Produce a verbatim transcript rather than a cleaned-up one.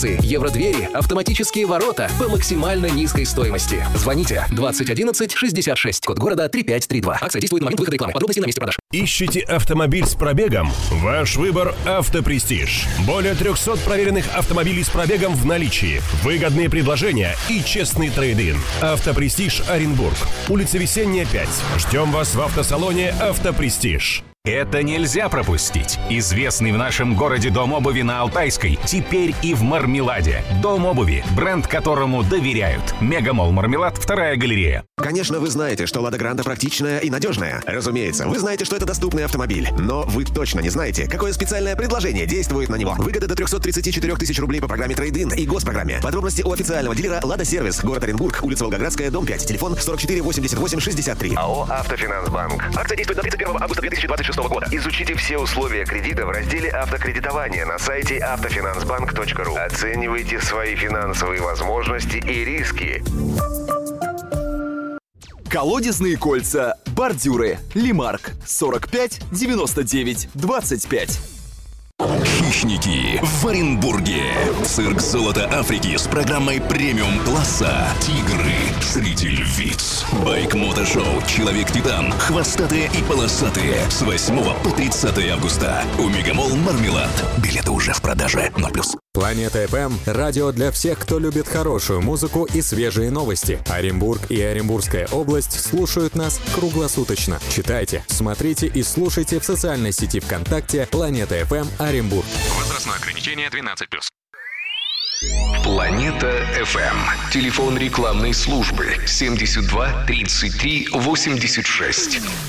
Евродвери, автоматические ворота по максимально низкой стоимости. Звоните двадцать одиннадцать шестьдесят шесть, код города три пять три два. Акция действует на момент выхода рекламы. Подробности на месте продаж. Ищите автомобиль с пробегом? Ваш выбор — «Автопрестиж». Более трехсот проверенных автомобилей с пробегом в наличии, выгодные предложения и честный трейд-ин. «Автопрестиж» Оренбург. Улица Весенняя, пять. Ждем вас в автосалоне «Автопрестиж». Это нельзя пропустить. Известный в нашем городе дом обуви на Алтайской теперь и в Мармеладе. Дом обуви, бренд которому доверяют. Мегамолл Мармелад, вторая галерея. Конечно, вы знаете, что «Лада Гранта» практичная и надежная. Разумеется, вы знаете, что это доступный автомобиль. Но вы точно не знаете, какое специальное предложение действует на него. Выгода до триста тридцать четыре тысячи рублей по программе трейд-ин и госпрограмме. Подробности у официального дилера «Лада Сервис», город Оренбург, улица Волгоградская, дом пять, телефон сорок четыре восемьдесят восемь шестьдесят три. АО «Автофинансбанк». Акция действует до тридцать первого августа две тысячи двадцать шестого года. Изучите все условия кредита в разделе «Автокредитование» на сайте автофинансбанк точка ру. Оценивайте свои финансовые возможности и риски. Колодезные кольца, бордюры, Лимарк, сорок пять девяносто девять двадцать пять. Хищники в Оренбурге. Цирк «Золото Африки» с программой премиум-класса. Тигры среди львиц. Байк-мотошоу «Человек-титан». Хвостатые и полосатые. С восьмого по тридцатое августа. У Мегамолл Мармелад. Билеты уже в продаже. ноль плюс. Планета эф эм – радио для всех, кто любит хорошую музыку и свежие новости. Оренбург и Оренбургская область слушают нас круглосуточно. Читайте, смотрите и слушайте в социальной сети ВКонтакте «Планета эф эм Оренбург». Возрастное ограничение двенадцать плюс. Планета эф эм. Телефон рекламной службы семьдесят два тридцать три восемьдесят шесть.